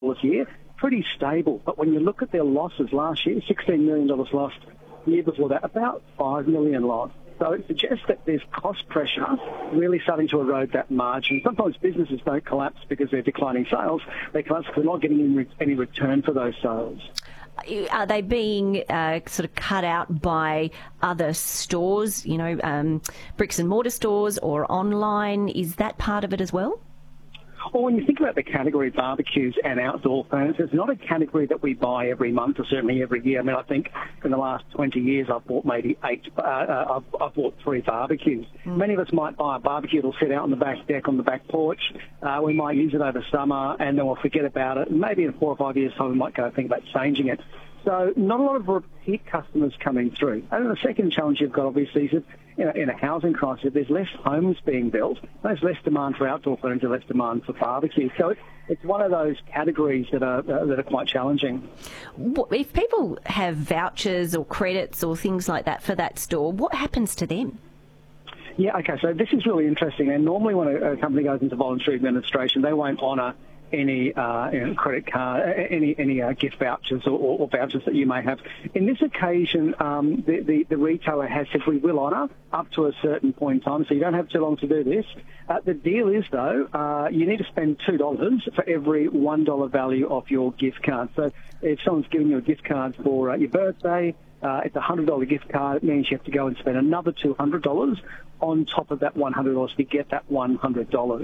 a year, pretty stable. But when you look at their losses last year, $16 million lost. The year before that, about $5 million lost. So it suggests that there's cost pressure really starting to erode that margin. Sometimes businesses don't collapse because they're declining sales. They collapse because they're not getting any return for those sales. Are they being sort of cut out by other stores, bricks and mortar stores or online? Is that part of it as well? Well, when you think about the category barbecues and outdoor furniture, it's not a category that we buy every month or certainly every year. I mean, I think in the last 20 years I've bought maybe I've bought 3 barbecues. Many of us might buy a barbecue that'll sit out on the back deck, on the back porch. We might use it over summer and then we'll forget about it. Maybe in 4 or 5 years' time we might go think about changing it. So not a lot of repeat customers coming through. And the second challenge you've got, obviously, is that in a housing crisis, if there's less homes being built, there's less demand for outdoor furniture, less demand for barbecue. So it's one of those categories that are quite challenging. If people have vouchers or credits or things like that for that store, what happens to them? Yeah, okay, so this is really interesting. And normally when a company goes into voluntary administration, they won't honour any credit card, any gift vouchers or vouchers that you may have. In this occasion, the retailer has said we will honour up to a certain point in time, so you don't have too long to do this. The deal is, though, you need to spend $2 for every $1 value of your gift card. So if someone's giving you a gift card for your birthday, it's a $100 gift card. It means you have to go and spend another $200 on top of that $100 to get that $100.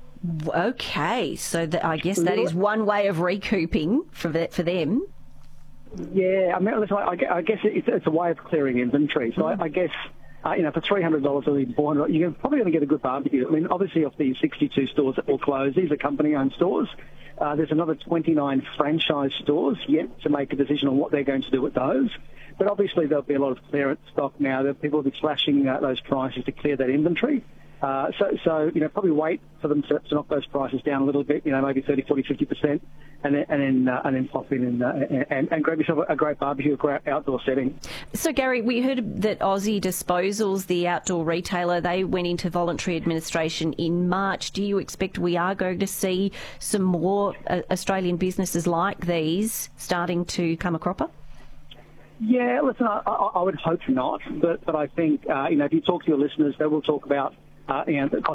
Okay, so I guess that is one way of recouping for them. Yeah, I mean, listen, I guess it's a way of clearing inventory. So I guess, for $300 or $400, you're probably going to get a good barbecue. I mean, obviously, of these 62 stores that will close, these are company-owned stores. There's another 29 franchise stores yet to make a decision on what they're going to do with those. But obviously, there'll be a lot of clearance stock now. That people will be slashing those prices to clear that inventory. So probably wait for them to knock those prices down a little bit, maybe 30, 40, 50%, and then pop in and grab yourself a great barbecue, a great outdoor setting. So, Gary, we heard that Aussie Disposals, the outdoor retailer, they went into voluntary administration in March. Do you expect we are going to see some more Australian businesses like these starting to come a cropper? Yeah, listen, I would hope not, but I think, if you talk to your listeners, they will talk about the